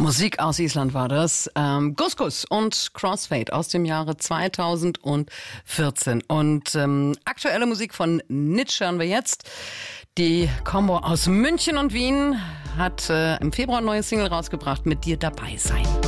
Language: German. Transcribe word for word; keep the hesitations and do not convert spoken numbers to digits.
Musik aus Island war das. Ähm, Gus Gus und Crossfade aus dem Jahre zweitausendvierzehn. Und ähm, aktuelle Musik von Nitsch hören wir jetzt. Die Combo aus München und Wien hat äh, im Februar ein neues Single rausgebracht, Mit dir dabei sein.